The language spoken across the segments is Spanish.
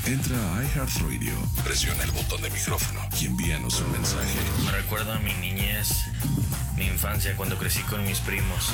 Entra a iHeartRadio, presiona el botón de micrófono y envíanos un mensaje. Me recuerda a mi niñez, mi infancia cuando crecí con mis primos.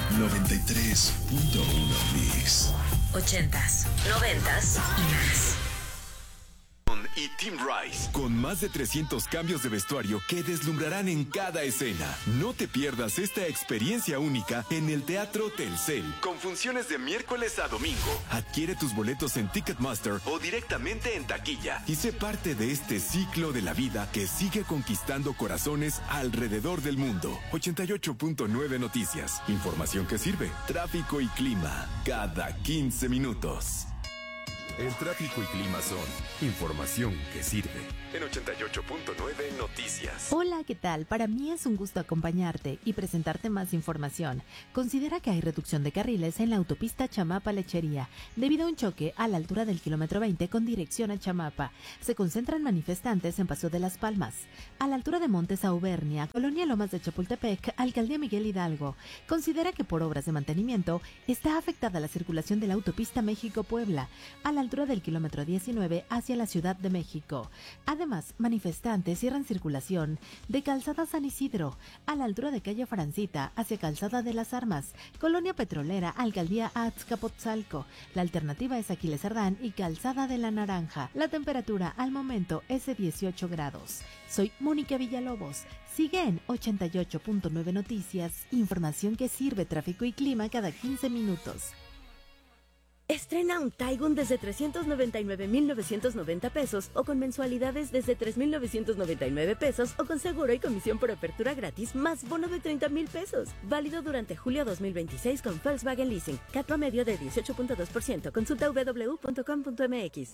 93.1 Mix. 80s, 90s y más. Y Tim Rice, con más de 300 cambios de vestuario que deslumbrarán en cada escena. No te pierdas esta experiencia única en el Teatro Telcel, con funciones de miércoles a domingo. Adquiere tus boletos en Ticketmaster o directamente en taquilla y sé parte de este ciclo de la vida que sigue conquistando corazones alrededor del mundo. 88.9 Noticias, información que sirve. Tráfico y clima, cada 15 minutos. El tráfico y clima son información que sirve. En 88.9 Noticias. Hola, ¿qué tal? Para mí es un gusto acompañarte y presentarte más información. Considera que hay reducción de carriles en la autopista Chamapa-Lechería debido a un choque a la altura del kilómetro 20 con dirección a Chamapa. Se concentran manifestantes en Paso de las Palmas. A la altura de Montes Auvernia, Colonia Lomas de Chapultepec, Alcaldía Miguel Hidalgo. Considera que por obras de mantenimiento está afectada la circulación de la autopista México-Puebla a la altura del kilómetro 19 hacia la Ciudad de México. Además, manifestantes cierran circulación de Calzada San Isidro a la altura de calle Francita hacia Calzada de las Armas, Colonia Petrolera, Alcaldía Azcapotzalco. La alternativa es Aquiles Cerdán y Calzada de la Naranja. La temperatura al momento es de 18 grados. Soy Mónica Villalobos. Sigue en 88.9 Noticias, información que sirve, tráfico y clima cada 15 minutos. Estrena un Taigun desde 399,990 pesos o con mensualidades desde 3,999 pesos o con seguro y comisión por apertura gratis más bono de 30,000 pesos. Válido durante julio 2026 con Volkswagen Leasing. CAT promedio de 18.2%. Consulta www.com.mx.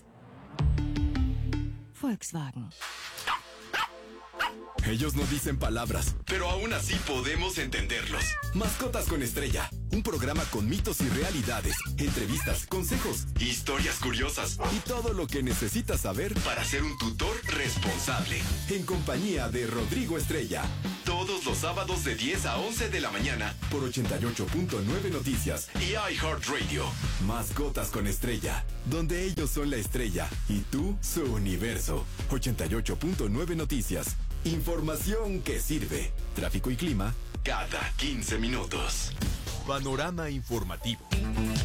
Volkswagen. Ellos no dicen palabras, pero aún así podemos entenderlos. Mascotas con Estrella, un programa con mitos y realidades, entrevistas, consejos, historias curiosas y todo lo que necesitas saber para ser un tutor responsable. En compañía de Rodrigo Estrella, todos los sábados de 10 a 11 de la mañana por 88.9 Noticias y iHeartRadio. Mascotas con Estrella, donde ellos son la estrella y tú su universo. 88.9 Noticias. Información que sirve. Tráfico y clima cada 15 minutos. Panorama informativo.